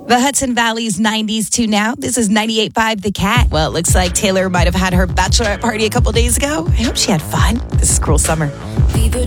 The Hudson Valley's 90s to now. This is 98.5 The Cat. Well, it looks like Taylor might have had her bachelorette party a couple days ago. I hope she had fun. This is Cruel Summer. People